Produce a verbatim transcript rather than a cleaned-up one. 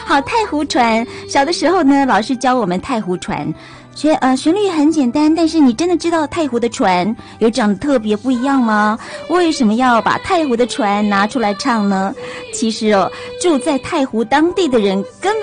好，太湖船，小的时候呢，老师教我们太湖船。旋呃旋律很简单，但是你真的知道太湖的船有长得特别不一样吗？为什么要把太湖的船拿出来唱呢？其实哦，住在太湖当地的人根本